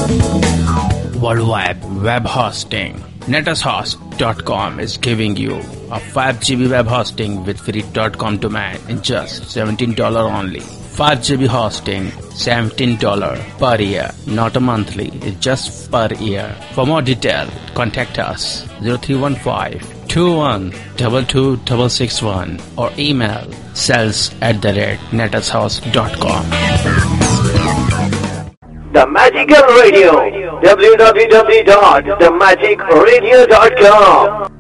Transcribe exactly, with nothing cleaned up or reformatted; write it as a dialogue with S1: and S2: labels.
S1: Worldwide web hosting. Netushost dot com is giving you a five G B web hosting with free .com domain in just seventeen dollars only. five G B hosting, seventeen dollars per year, not a monthly, it's just per year. For more detail, contact us zero three one five, two one two two six six one or email sales at the rate netushost dot com.
S2: The Magical Radio, w w w dot the magic radio dot com.